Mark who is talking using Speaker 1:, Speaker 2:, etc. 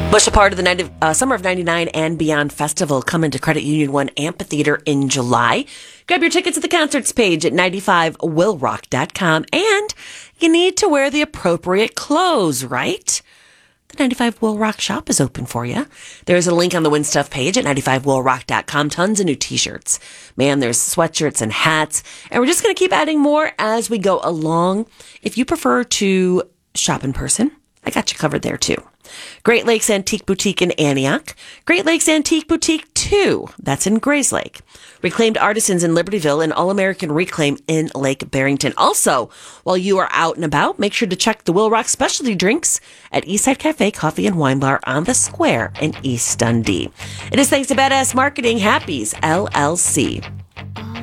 Speaker 1: Bush, a part of the Summer of 99 and Beyond Festival, coming to Credit Union 1 Amphitheater in July. Grab your tickets at the concerts page at 95willrock.com. And you need to wear the appropriate clothes, right? The 95 Will Rock shop is open for you. There's a link on the Win Stuff page at 95willrock.com. Tons of new t-shirts. Man, there's sweatshirts and hats. And we're just going to keep adding more as we go along. If you prefer to shop in person, I got you covered there too. Great Lakes Antique Boutique in Antioch. Great Lakes Antique Boutique 2. That's in Grayslake. Reclaimed Artisans in Libertyville and All-American Reclaim in Lake Barrington. Also, while you are out and about, make sure to check the Will Rock specialty drinks at Eastside Cafe Coffee and Wine Bar on the Square in East Dundee. It is thanks to Badass Marketing, Happy's LLC.